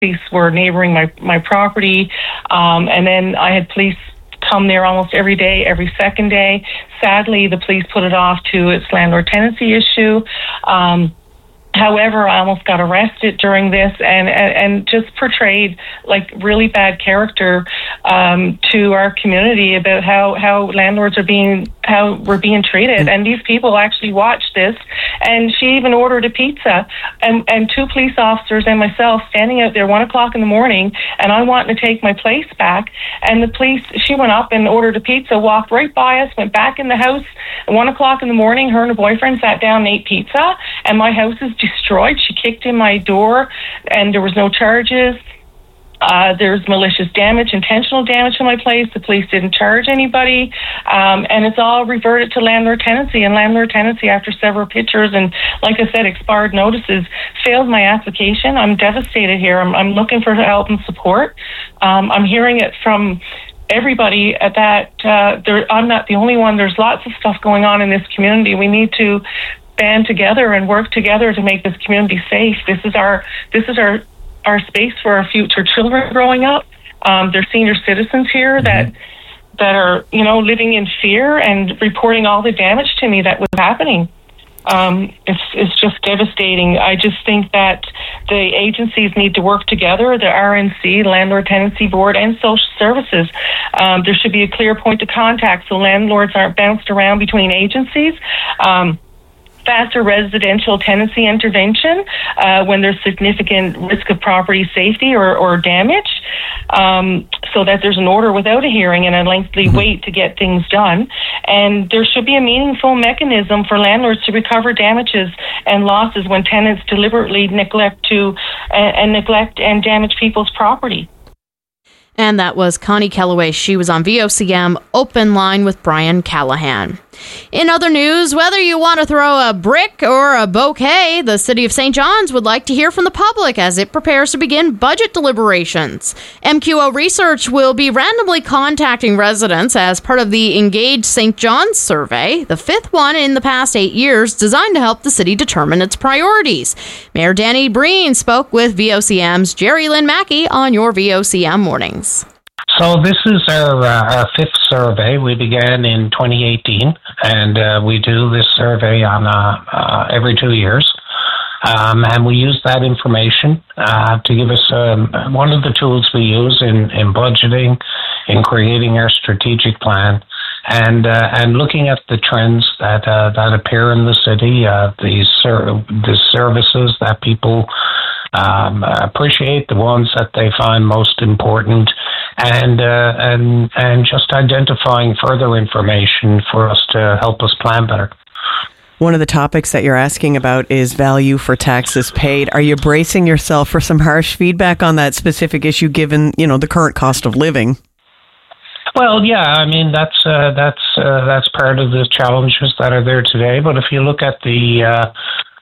police were neighboring my property, and then I had police come there almost every day, every second day. Sadly, the police put it off to its landlord-tenancy issue. However, I almost got arrested during this and just portrayed like really bad character to our community about how landlords are how we're being treated. And these people actually watched this, and she even ordered a pizza, and two police officers and myself standing out there 1:00 in the morning, and I wanted to take my place back. And the police, she went up and ordered a pizza, walked right by us, went back in the house at 1:00 in the morning. Her and her boyfriend sat down and ate pizza, and my house is destroyed. She kicked in my door, and there was no charges. There's malicious damage, intentional damage to my place. The police didn't charge anybody, and it's all reverted to landlord tenancy. And landlord tenancy, after several pictures and, like I said, expired notices, failed my application. I'm devastated here. I'm looking for help and support. I'm hearing it from everybody that I'm not the only one. There's lots of stuff going on in this community. We need to band together and work together to make this community safe. This is our space for our future children growing up. There's senior citizens here that are, living in fear and reporting all the damage to me that was happening. It's just devastating. I just think that the agencies need to work together, the RNC, Landlord Tenancy Board, and social services. There should be a clear point of contact so landlords aren't bounced around between agencies. Faster residential tenancy intervention when there's significant risk of property safety or damage, so that there's an order without a hearing and a lengthy wait to get things done. And there should be a meaningful mechanism for landlords to recover damages and losses when tenants deliberately neglect and damage people's property. And that was Connie Kellaway. She was on VOCM Open Line with Brian Callahan. In other news, whether you want to throw a brick or a bouquet, the City of St. John's would like to hear from the public as it prepares to begin budget deliberations. MQO Research will be randomly contacting residents as part of the Engage St. John's survey, the fifth one in the past 8 years, designed to help the city determine its priorities. Mayor Danny Breen spoke with VOCM's Jerry Lynn Mackey on your VOCM mornings. So this is our fifth survey. We began in 2018, and we do this survey on every 2 years. And we use that information to give us one of the tools we use in budgeting, in creating our strategic plan, and looking at the trends that appear in the city, the services that people appreciate, the ones that they find most important, and just identifying further information for us to help us plan better. One of the topics that you're asking about is value for taxes paid. Are you bracing yourself for some harsh feedback on that specific issue, given the current cost of living? Well, yeah, I mean that's part of the challenges that are there today. But if you look at the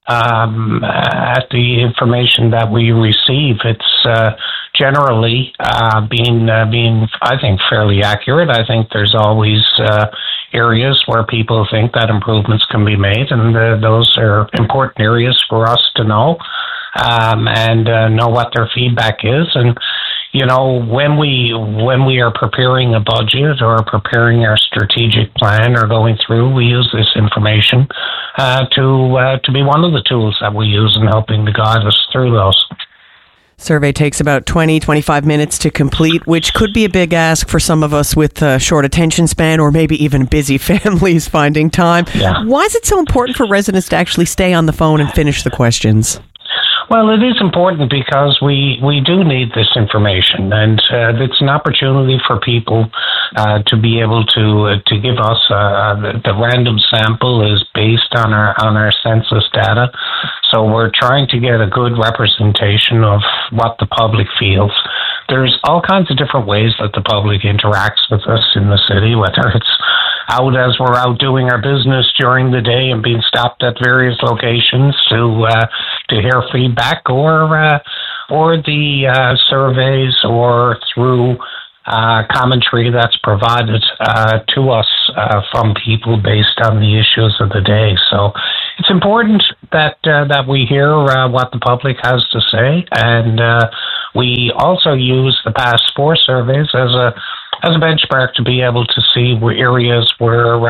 information that we receive, it's generally being I think fairly accurate. I think there's always areas where people think that improvements can be made, and those are important areas for us to know and know what their feedback is. And when we are preparing a budget or preparing our strategic plan or going through, we use this information to be one of the tools that we use in helping to guide us through those. Survey takes about 20-25 minutes to complete, which could be a big ask for some of us with a short attention span or maybe even busy families finding time. Yeah. Why is it so important for residents to actually stay on the phone and finish the questions? Well, it is important because we do need this information, and it's an opportunity for people to be able to give us the random sample is based on our census data. So we're trying to get a good representation of what the public feels. There's all kinds of different ways that the public interacts with us in the city, whether it's out as we're out doing our business during the day and being stopped at various locations to hear feedback, or the surveys, or through commentary that's provided to us from people based on the issues of the day. So it's important that we hear what the public has to say, and We also use the past 4 surveys as a benchmark to be able to see where areas where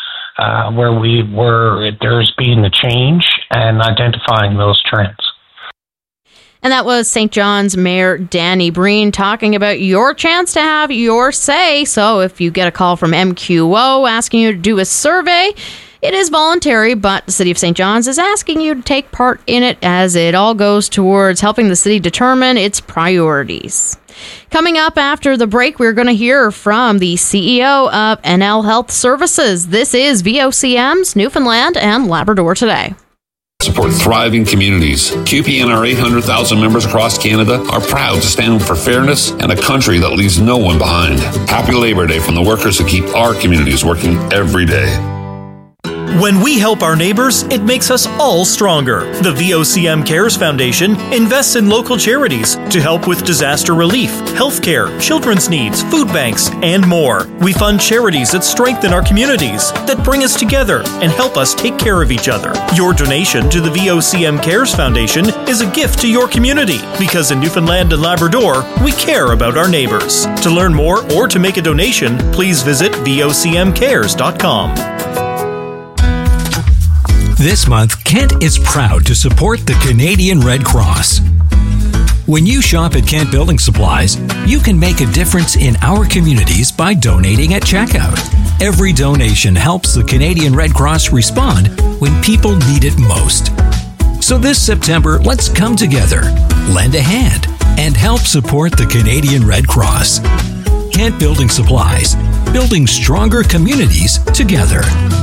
there's been a change and identifying those trends. And that was St. John's Mayor Danny Breen talking about your chance to have your say. So if you get a call from MQO asking you to do a survey, it is voluntary, but the City of St. John's is asking you to take part in it as it all goes towards helping the city determine its priorities. Coming up after the break, we're going to hear from the CEO of NL Health Services. This is VOCM's Newfoundland and Labrador Today. Support thriving communities. CUPE and our 800,000 members across Canada are proud to stand for fairness and a country that leaves no one behind. Happy Labor Day from the workers who keep our communities working every day. When we help our neighbors, it makes us all stronger. The VOCM Cares Foundation invests in local charities to help with disaster relief, healthcare, children's needs, food banks, and more. We fund charities that strengthen our communities, that bring us together and help us take care of each other. Your donation to the VOCM Cares Foundation is a gift to your community, because in Newfoundland and Labrador, we care about our neighbors. To learn more or to make a donation, please visit vocmcares.com. This month, Kent is proud to support the Canadian Red Cross. When you shop at Kent Building Supplies, you can make a difference in our communities by donating at checkout. Every donation helps the Canadian Red Cross respond when people need it most. So this September, let's come together, lend a hand, and help support the Canadian Red Cross. Kent Building Supplies, building stronger communities together.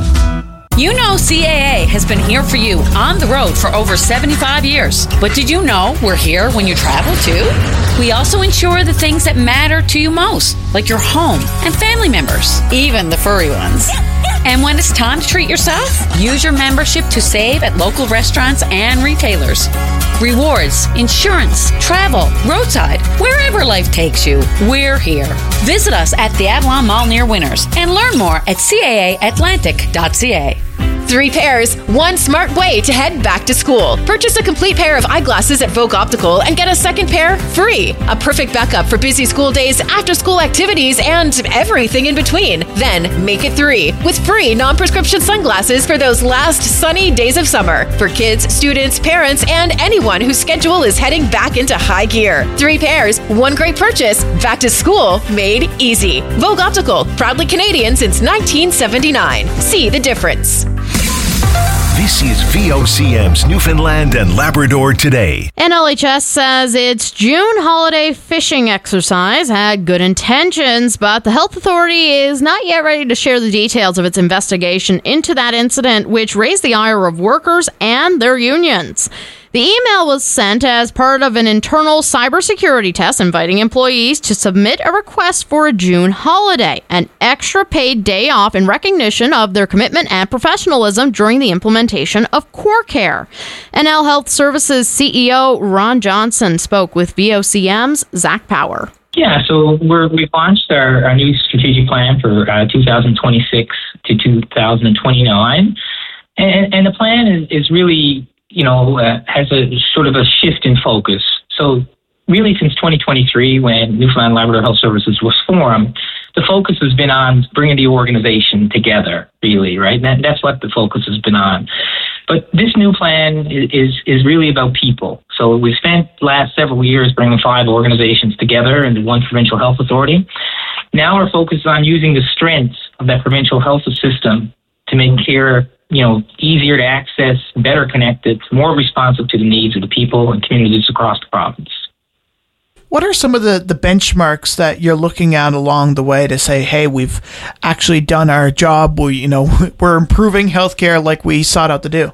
You know CAA has been here for you on the road for over 75 years. But did you know we're here when you travel too? We also insure the things that matter to you most, like your home and family members, even the furry ones. And when it's time to treat yourself, use your membership to save at local restaurants and retailers. Rewards, insurance, travel, roadside, wherever life takes you, we're here. Visit us at the Avalon Mall near Winners and learn more at caaatlantic.ca. 3 pairs, 1 smart way to head back to school. Purchase a complete pair of eyeglasses at Vogue Optical and get a second pair free. A perfect backup for busy school days, after-school activities, and everything in between. Then make it 3 with free non-prescription sunglasses for those last sunny days of summer for kids, students, parents, and anyone whose schedule is heading back into high gear. 3 pairs, 1 great purchase. Back to school made easy. Vogue Optical, proudly Canadian since 1979. See the difference. This is VOCM's Newfoundland and Labrador Today. NLHS says its June holiday fishing exercise had good intentions, but the health authority is not yet ready to share the details of its investigation into that incident, which raised the ire of workers and their unions. The email was sent as part of an internal cybersecurity test inviting employees to submit a request for a June holiday, an extra paid day off in recognition of their commitment and professionalism during the implementation of CoreCare. NL Health Services CEO Ron Johnson spoke with VOCM's Zach Power. Yeah, so we've launched our new strategic plan for 2026 to 2029. And the plan is really, has a sort of a shift in focus. So really since 2023, when Newfoundland Labrador Health Services was formed, the focus has been on bringing the organization together, really, right? That's what the focus has been on. But this new plan is really about people. So we spent the last several years bringing 5 organizations together into one provincial health authority. Now we're focused on using the strengths of that provincial health system to make care easier to access, better connected, more responsive to the needs of the people and communities across the province. What are some of the benchmarks that you're looking at along the way to say, hey, we've actually done our job, we're improving healthcare like we sought out to do?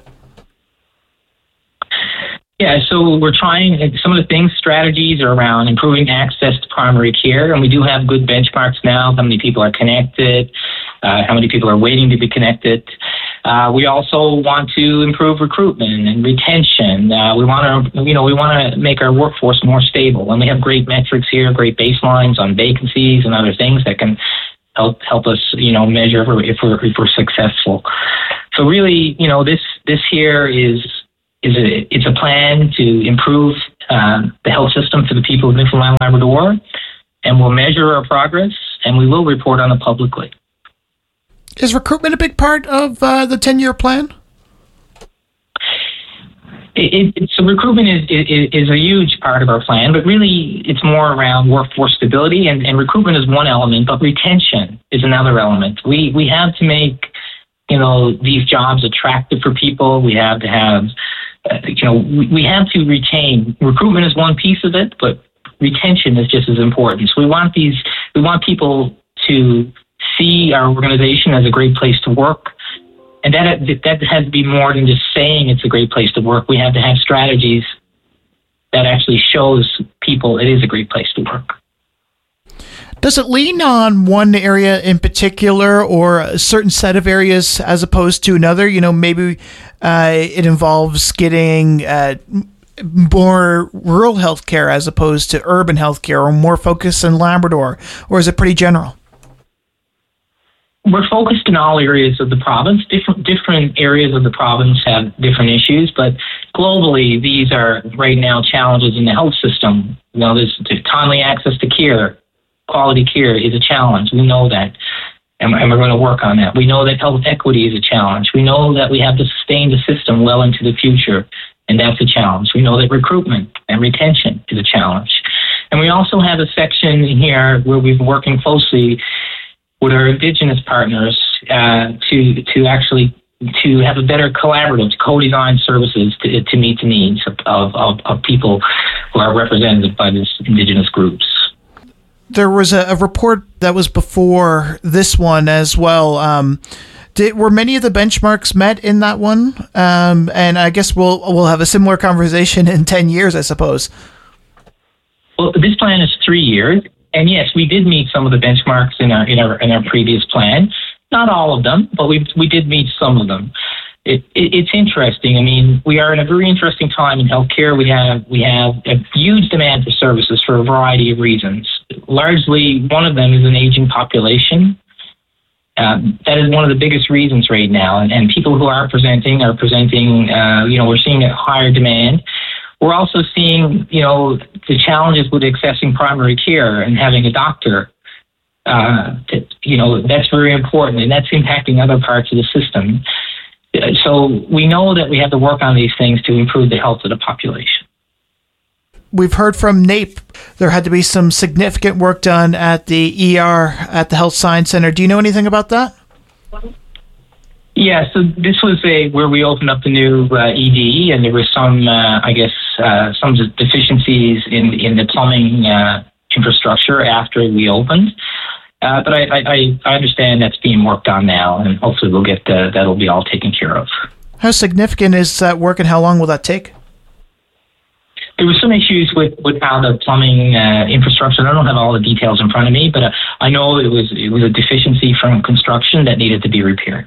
Yeah, so we're trying, some of the things, strategies are around improving access to primary care, and we do have good benchmarks now, how many people are connected, how many people are waiting to be connected. We also want to improve recruitment and retention. We want to make our workforce more stable, and we have great metrics here, great baselines on vacancies and other things that can help us, measure if we're successful. So really, this here is it's a plan to improve the health system for the people of Newfoundland and Labrador, and we'll measure our progress, and we will report on it publicly. Is recruitment a big part of the 10-year plan? So recruitment is a huge part of our plan, but really it's more around workforce stability, and recruitment is one element, but retention is another element. We have to make, these jobs attractive for people. We have to have, we have to retain. Recruitment is one piece of it, but retention is just as important. So we want people to see our organization as a great place to work. And that has to be more than just saying it's a great place to work. We have to have strategies that actually shows people it is a great place to work. Does it lean on one area in particular or a certain set of areas as opposed to another? Maybe it involves getting more rural healthcare as opposed to urban healthcare, or more focus in Labrador, or is it pretty general? We're focused in all areas of the province. Different areas of the province have different issues, but globally, these are right now challenges in the health system. There's timely access to care, quality care is a challenge. We know that, and we're going to work on that. We know that health equity is a challenge. We know that we have to sustain the system well into the future, and that's a challenge. We know that recruitment and retention is a challenge. And we also have a section here where we've been working closely with our Indigenous partners to have a better collaborative, co-design services to meet the needs of people who are represented by these Indigenous groups. There was a report that was before this one as well. Were many of the benchmarks met in that one? And I guess we'll have a similar conversation in 10 years, I suppose. Well, this plan is 3 years. And yes, we did meet some of the benchmarks in our previous plan. Not all of them, but we did meet some of them. It's interesting. I mean, we are in a very interesting time in healthcare. We have a huge demand for services for a variety of reasons. Largely, one of them is an aging population. That is one of the biggest reasons right now. And people who are presenting. We're seeing a higher demand. We're also seeing, the challenges with accessing primary care and having a doctor. That's very important, and that's impacting other parts of the system. So we know that we have to work on these things to improve the health of the population. We've heard from NAPE. There had to be some significant work done at the ER at the Health Science Center. Do you know anything about that? Yeah, so this was where we opened up the new ED, and there were some, some deficiencies in the plumbing infrastructure after we opened. But I understand that's being worked on now, and hopefully we'll get that'll be all taken care of. How significant is that work, and how long will that take? There were some issues with how the plumbing infrastructure. I don't have all the details in front of me, but I know it was a deficiency from construction that needed to be repaired.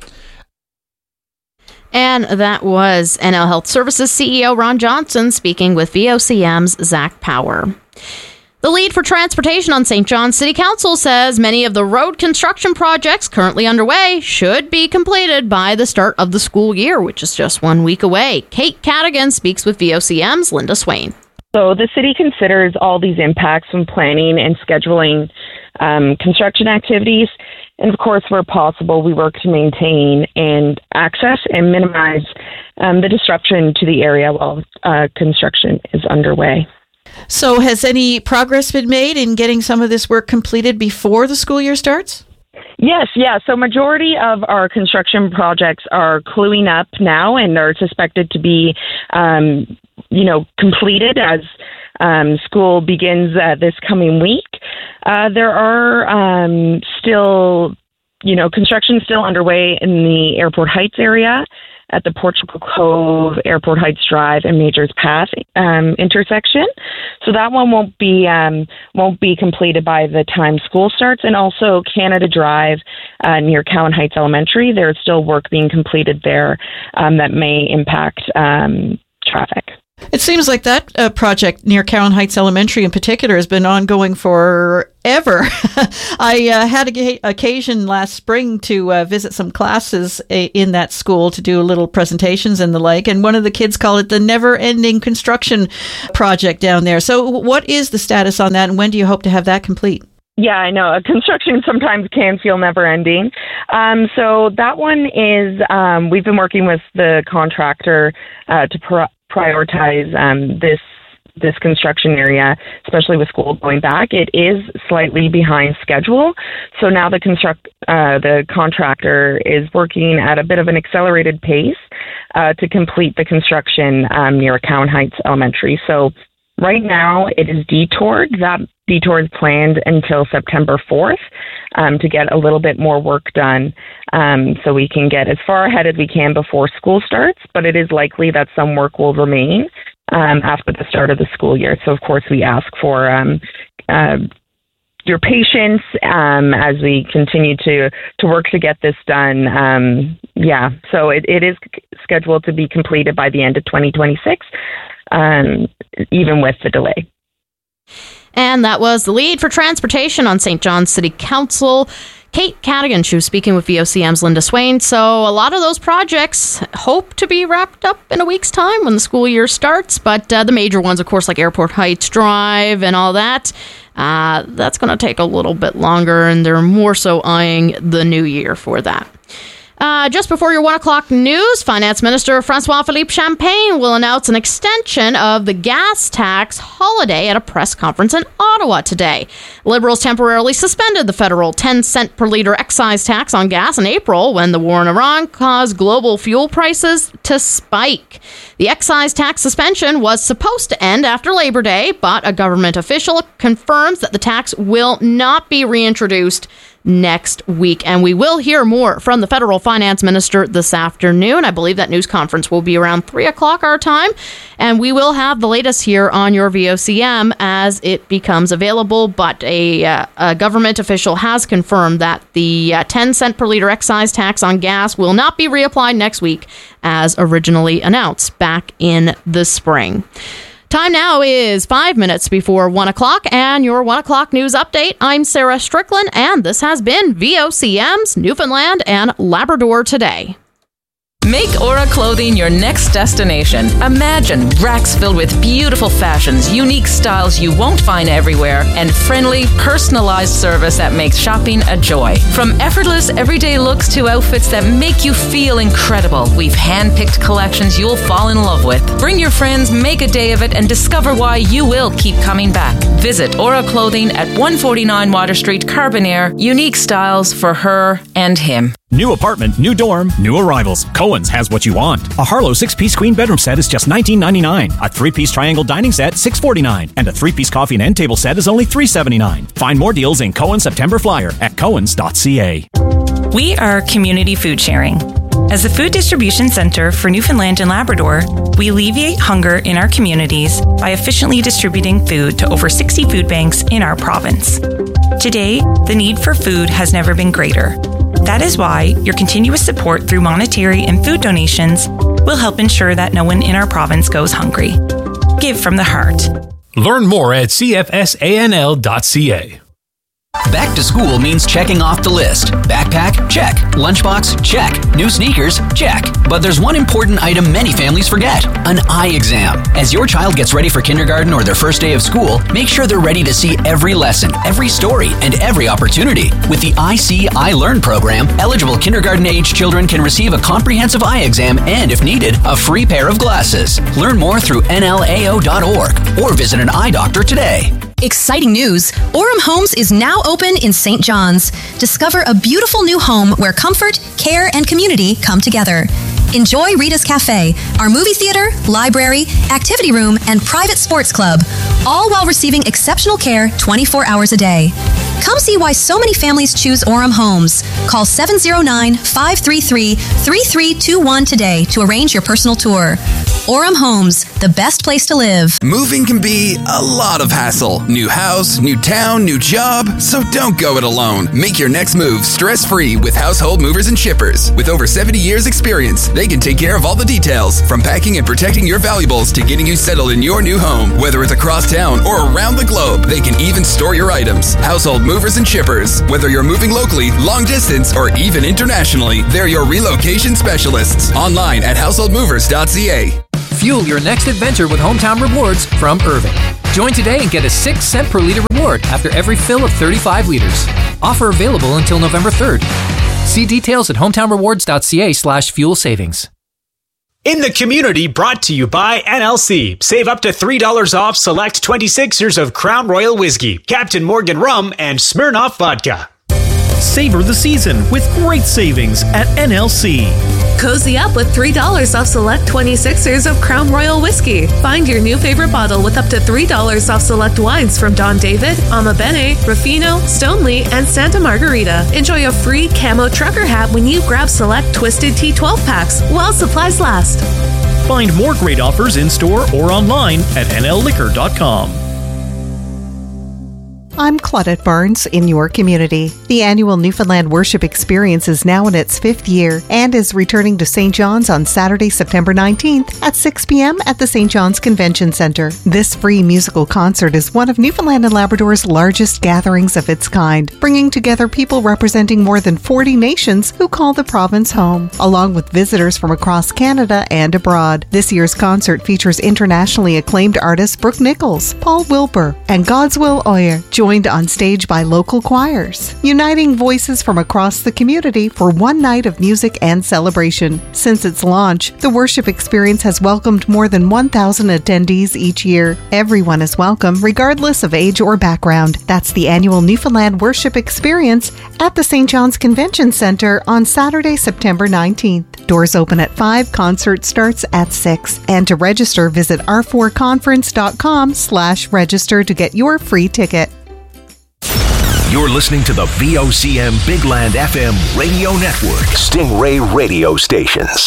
And that was NL Health Services CEO Ron Johnson speaking with VOCM's Zach Power. The lead for transportation on St. John's City Council says many of the road construction projects currently underway should be completed by the start of the school year, which is just 1 week away. Kate Cadigan speaks with VOCM's Linda Swain. So the city considers all these impacts when planning and scheduling construction activities. And of course, where possible, we work to maintain and access and minimize the disruption to the area while construction is underway. So has any progress been made in getting some of this work completed before the school year starts? Yes, yeah. So majority of our construction projects are cluing up now and are suspected to be, completed as school begins this coming week. There are still, construction still underway in the Airport Heights area at the Portugal Cove, Airport Heights Drive, and Majors Path intersection. So that one won't be completed by the time school starts. And also Canada Drive near Cowan Heights Elementary, there's still work being completed there that may impact traffic. It seems like that project near Cowan Heights Elementary in particular has been ongoing forever. I had occasion last spring to visit some classes in that school to do little presentations and the like, and one of the kids called it the never-ending construction project down there. So what is the status on that, and when do you hope to have that complete? Yeah, I know. Construction sometimes can feel never-ending. So that one is, we've been working with the contractor to prioritize this construction area, especially with school going back. It is slightly behind schedule. So now the contractor is working at a bit of an accelerated pace to complete the construction near Cowan Heights Elementary. So right now it is detoured. That detour is planned until September 4th to get a little bit more work done so we can get as far ahead as we can before school starts, but it is likely that some work will remain after the start of the school year. So, of course, we ask for your patience as we continue to work to get this done. So it is scheduled to be completed by the end of 2026, even with the delay. And that was the lead for transportation on St. John's City Council, Kate Cadigan. She was speaking with VOCM's Linda Swain. So a lot of those projects hope to be wrapped up in a week's time when the school year starts. But the major ones, of course, like Airport Heights Drive and all that, that's going to take a little bit longer, and they're more so eyeing the new year for that. Just before your 1 o'clock news, Finance Minister François-Philippe Champagne will announce an extension of the gas tax holiday at a press conference in Ottawa today. Liberals temporarily suspended the federal 10-cent per litre excise tax on gas in April when the war in Iran caused global fuel prices to spike. The excise tax suspension was supposed to end after Labor Day, but a government official confirms that the tax will not be reintroduced next week. And we will hear more from the federal finance minister this afternoon. I believe that news conference will be around 3 o'clock our time. And we will have the latest here on your VOCM as it becomes available. But a government official has confirmed that the 10-cent per litre excise tax on gas will not be reapplied next week as originally announced back in the spring. Time now is 5 minutes before 1 o'clock, and your 1 o'clock news update. I'm Sarah Strickland, and this has been VOCM's Newfoundland and Labrador Today. Make Aura Clothing your next destination. Imagine racks filled with beautiful fashions, unique styles you won't find everywhere, and friendly, personalized service that makes shopping a joy. From effortless, everyday looks to outfits that make you feel incredible, we've handpicked collections you'll fall in love with. Bring your friends, make a day of it, and discover why you will keep coming back. Visit Aura Clothing at 149 Water Street, Carbonaire. Unique styles for her and him. New apartment, new dorm, new arrivals. Cohen's has what you want. A Harlow 6-piece queen bedroom set is just $19.99. A 3-piece triangle dining set, $6.49. And a 3-piece coffee and end table set is only $3.79. Find more deals in Cohen's September Flyer at cohens.ca. We are Community Food Sharing. As the food distribution center for Newfoundland and Labrador, we alleviate hunger in our communities by efficiently distributing food to over 60 food banks in our province. Today, the need for food has never been greater. That is why your continuous support through monetary and food donations will help ensure that no one in our province goes hungry. Give from the heart. Learn more at cfsanl.ca. Back to school means checking off the list. Backpack? Check. Lunchbox? Check. New sneakers? Check. But there's one important item many families forget: an eye exam. As your child gets ready for kindergarten or their first day of school, make sure they're ready to see every lesson, every story, and every opportunity. With the I See, I Learn program, eligible kindergarten-age children can receive a comprehensive eye exam and, if needed, a free pair of glasses. Learn more through nlao.org or visit an eye doctor today. Exciting news! Orem Homes is now open in St. John's. Discover a beautiful new home where comfort, care, and community come together. Enjoy Rita's Cafe, our movie theater, library, activity room, and private sports club, all while receiving exceptional care 24 hours a day. Come see why so many families choose Orem Homes. Call 709-533-3321 today to arrange your personal tour. Orem Homes, the best place to live. Moving can be a lot of hassle. New house, new town, new job. So don't go it alone. Make your next move stress-free with Household Movers and Shippers. With over 70 years experience, they can take care of all the details, from packing and protecting your valuables to getting you settled in your new home. Whether it's across town or around the globe, they can even store your items. Household Movers and Shippers. Whether you're moving locally, long distance, or even internationally, they're your relocation specialists. Online at householdmovers.ca. Fuel your next adventure with Hometown Rewards from Irving. Join today and get a 6-cent per liter reward after every fill of 35 liters. Offer available until November 3rd. See details at hometownrewards.ca/fuel savings. In the Community, brought to you by NLC. Save up to $3 off select 26ers of Crown Royal Whiskey, Captain Morgan Rum, and Smirnoff Vodka. Savor the season with great savings at NLC. Cozy up with $3 off select 26ers of Crown Royal Whiskey. Find your new favorite bottle with up to $3 off select wines from Don David, Ama Bene, Ruffino, Stoneleigh, and Santa Margarita. Enjoy a free camo trucker hat when you grab select Twisted Tea 12 packs while supplies last. Find more great offers in store or online at nlliquor.com. I'm Claudette Barnes in your community. The annual Newfoundland Worship Experience is now in its 5th year and is returning to St. John's on Saturday, September 19th at 6 p.m. at the St. John's Convention Centre. This free musical concert is one of Newfoundland and Labrador's largest gatherings of its kind, bringing together people representing more than 40 nations who call the province home, along with visitors from across Canada and abroad. This year's concert features internationally acclaimed artists Brooke Nichols, Paul Wilbur, and Godswill Oyer, joined on stage by local choirs, uniting voices from across the community for one night of music and celebration. Since its launch, the Worship Experience has welcomed more than 1,000 attendees each year. Everyone is welcome, regardless of age or background. That's the annual Newfoundland Worship Experience at the St. John's Convention Centre on Saturday, September 19th. Doors open at 5, concert starts at 6. And to register, visit r4conference.com/register to get your free ticket. You're listening to the VOCM Bigland FM radio network. Stingray radio stations.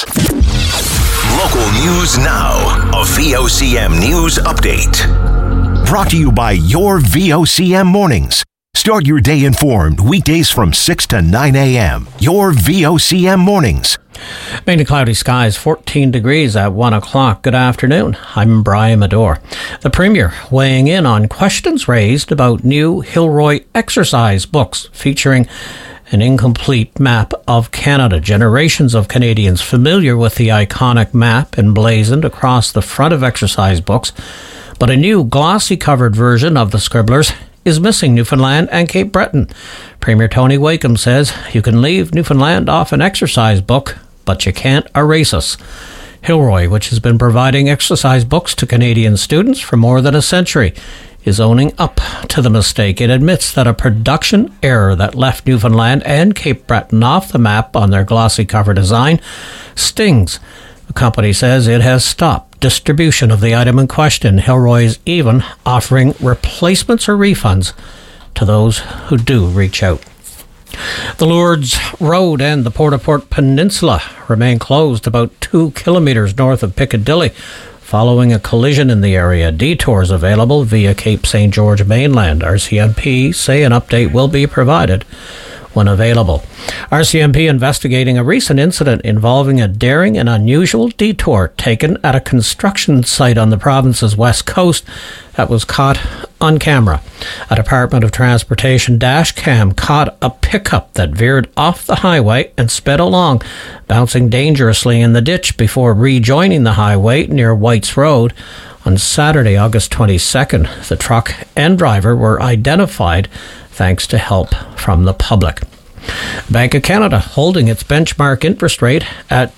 Local news now. A VOCM news update. Brought to you by your VOCM mornings. Start your day informed weekdays from 6 to 9 a.m. Your VOCM mornings. Mainly cloudy skies, 14 degrees at 1 o'clock. Good afternoon. I'm Brian Medore. The Premier weighing in on questions raised about new Hilroy exercise books featuring an incomplete map of Canada. Generations of Canadians familiar with the iconic map emblazoned across the front of exercise books, but a new glossy covered version of the scribblers is missing Newfoundland and Cape Breton. Premier Tony Wakeham says you can leave Newfoundland off an exercise book, but you can't erase us. Hilroy, which has been providing exercise books to Canadian students for more than a century, is owning up to the mistake. It admits that a production error that left Newfoundland and Cape Breton off the map on their glossy cover design stings. The company says it has stopped distribution of the item in question. Hilroy is even offering replacements or refunds to those who do reach out. The Lourdes Road and the Port-au-Port Peninsula remain closed about 2 kilometres north of Piccadilly following a collision in the area. Detours available via Cape St. George mainland. RCMP say an update will be provided when available. RCMP investigating a recent incident involving a daring and unusual detour taken at a construction site on the province's west coast that was caught on camera. A Department of Transportation dash cam caught a pickup that veered off the highway and sped along, bouncing dangerously in the ditch before rejoining the highway near Whites Road. On Saturday, August 22nd, the truck and driver were identified thanks to help from the public. Bank of Canada holding its benchmark interest rate at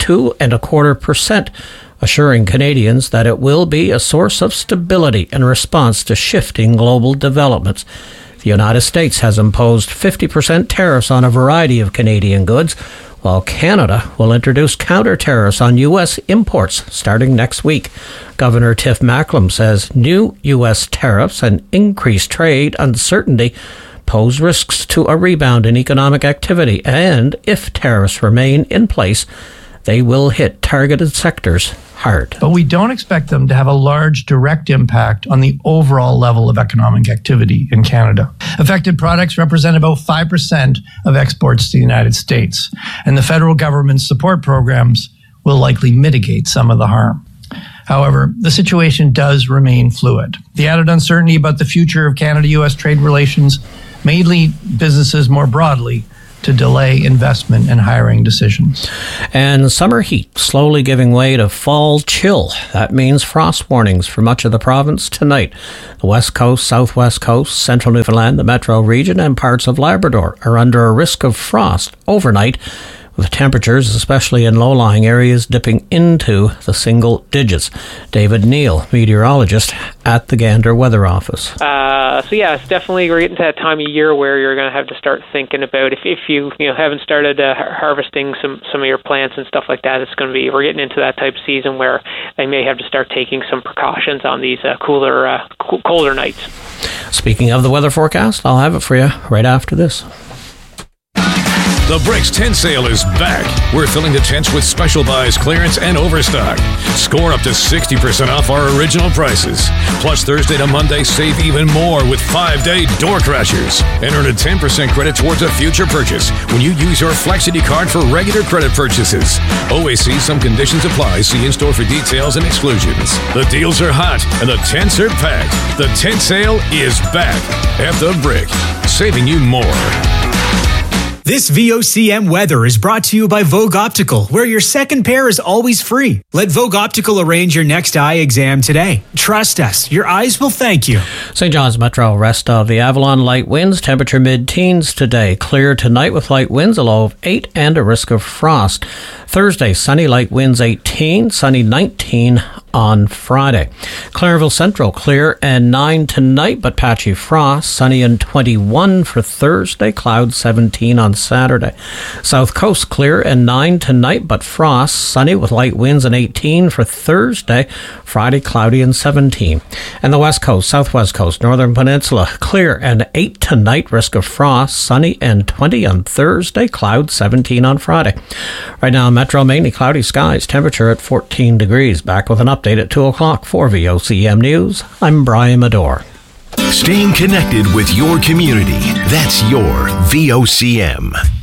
2.25%, assuring Canadians that it will be a source of stability in response to shifting global developments. The United States has imposed 50% tariffs on a variety of Canadian goods, while Canada will introduce counter tariffs on U.S. imports starting next week. Governor Tiff Macklem says new U.S. tariffs and increased trade uncertainty pose risks to a rebound in economic activity, and if tariffs remain in place, they will hit targeted sectors hard. But we don't expect them to have a large direct impact on the overall level of economic activity in Canada. Affected products represent about 5% of exports to the United States, and the federal government's support programs will likely mitigate some of the harm. However, the situation does remain fluid. The added uncertainty about the future of Canada-U.S. trade relations may lead businesses more broadly to delay investment and hiring decisions. And summer heat slowly giving way to fall chill. That means frost warnings for much of the province tonight. The West Coast, Southwest Coast, Central Newfoundland, the Metro region, and parts of Labrador are under a risk of frost overnight, with temperatures, especially in low-lying areas, dipping into the single digits. David Neal, meteorologist at the Gander Weather Office. It's definitely, we're getting to that time of year where you're going to have to start thinking about if you haven't started harvesting some of your plants and stuff like that. We're getting into that type of season where they may have to start taking some precautions on these colder nights. Speaking of the weather forecast, I'll have it for you right after this. The Bricks tent sale is back. We're filling the tents with special buys, clearance, and overstock. Score up to 60% off our original prices. Plus, Thursday to Monday, save even more with 5-day door crashers. And earn a 10% credit towards a future purchase when you use your Flexity card for regular credit purchases. Always see some conditions apply. See in-store for details and exclusions. The deals are hot and the tents are packed. The tent sale is back at The Brick, saving you more. This VOCM weather is brought to you by Vogue Optical, where your second pair is always free. Let Vogue Optical arrange your next eye exam today. Trust us, your eyes will thank you. St. John's Metro, rest of the Avalon, light winds, temperature mid-teens today. Clear tonight with light winds, a low of 8 and a risk of frost. Thursday, sunny, light winds 18, sunny 19 on Friday. Clairville Central, clear and 9 tonight, but patchy frost. Sunny and 21 for Thursday, cloud 17 on Saturday. South Coast, clear and 9 tonight, but frost. Sunny with light winds and 18 for Thursday. Friday, cloudy and 17. And the West Coast, Southwest Coast, Northern Peninsula, clear and 8 tonight, risk of frost. Sunny and 20 on Thursday, cloud 17 on Friday. Right now, Metro, mainly cloudy skies, temperature at 14 degrees. Back with an update at 2 o'clock for VOCM News. I'm Brian Medore. Staying connected with your community. That's your VOCM.